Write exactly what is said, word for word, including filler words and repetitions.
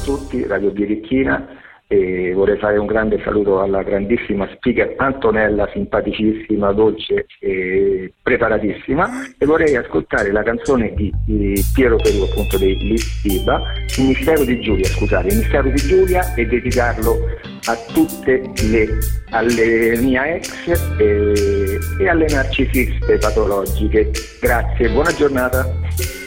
tutti, Radio Birichina, e vorrei fare un grande saluto alla grandissima speaker Antonella, simpaticissima, dolce e preparatissima, e vorrei ascoltare la canzone di, di Piero Perù, appunto dei Listiba, Il mistero di Giulia, scusate, Il mistero di Giulia, e dedicarlo a tutte le alle mie ex e, e alle narcisiste patologiche. Grazie, buona giornata.